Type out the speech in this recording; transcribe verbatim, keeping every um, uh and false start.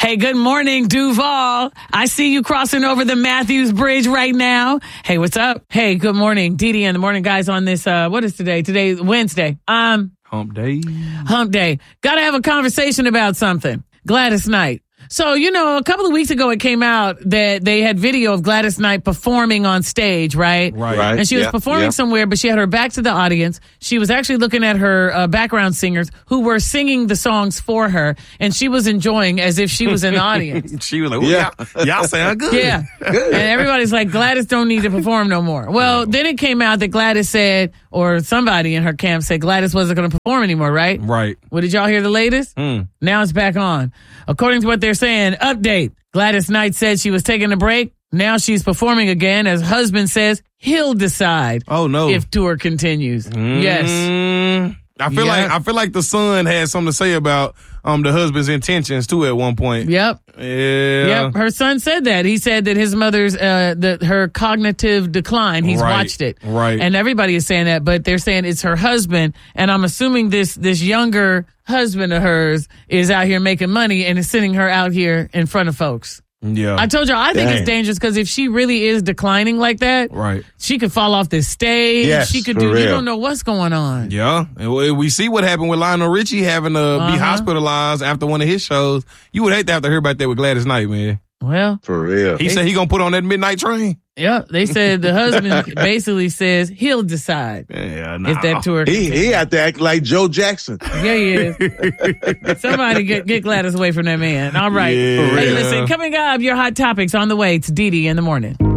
Hey, good morning, Duval. I see you crossing over the Matthews Bridge right now. Hey, what's up? Hey, good morning, Dee and the morning guys on this, uh, what is today? Today, Wednesday. Um, Hump day. Hump day. Gotta have a conversation about something. Gladys Knight. So, you know, a couple of weeks ago it came out that they had video of Gladys Knight performing on stage, right? Right. Right. And she was Yeah, performing yeah. somewhere, but she had her back to the audience. She was actually looking at her uh, background singers who were singing the songs for her, and she was enjoying as if she was in the audience. She was like, Yeah. yeah. y'all sound good. Yeah. And everybody's like, Gladys don't need to perform no more. Well, then it came out that Gladys said, or somebody in her camp said Gladys wasn't going to perform anymore, right? Right. Well, did y'all hear the latest? Mm. Now it's back on. According to what they're saying, update. Gladys Knight said she was taking a break. Now she's performing again. As husband says, he'll decide Oh, no. if tour continues. Yes. Mm. I feel Yeah. like I feel like the son had something to say about um the husband's intentions too at one point. Yep. Yeah. Yep. Her son said that. He said that his mother's, uh, the, her cognitive decline, he's Right. watched it. Right. And everybody is saying that, but they're saying it's her husband. And I'm assuming this, this younger husband of hers is out here making money and is sending her out here in front of folks. Yeah. I told you, I think Dang. it's dangerous because if she really is declining like that, Right. she could fall off this stage. Yes, she could for do, you real. don't know what's going on. Yeah. And we we see what happened with Lionel Richie having to Uh-huh. be hospitalized after one of his shows. You would hate to have to hear about that with Gladys Knight, man. Well, For real. He said he gonna put on that midnight train. yeah, they said the husband basically says he'll decide Yeah, nah. if that tour. He he had to act like Joe Jackson. Yeah, he is. Somebody get, get Gladys away from that man. All right. Yeah. Hey, listen, coming up, your hot topics on the way. It's Dee Dee in the morning.